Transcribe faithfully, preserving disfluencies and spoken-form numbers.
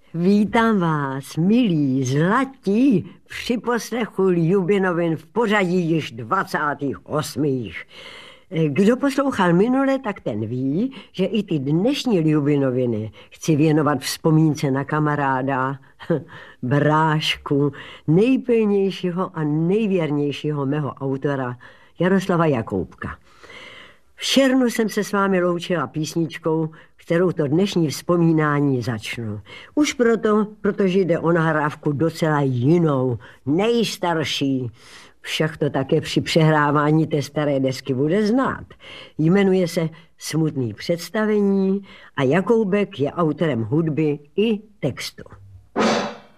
Vítám vás, milí zlatí, při poslechu Ljubinovin v pořadí již dvacátých osmých. Kdo poslouchal minule, tak ten ví, že i ty dnešní Ljubinoviny chci věnovat vzpomínce na kamaráda, brášku, nejpilnějšího a nejvěrnějšího mého autora Jaroslava Jakoubka. V červnu jsem se s vámi loučila písničkou, kterou to dnešní vzpomínání začnu. Už proto, protože jde o nahrávku docela jinou, nejstarší. Však to také při přehrávání té staré desky bude znát. Jmenuje se Smutný představení a Jakoubek je autorem hudby i textu.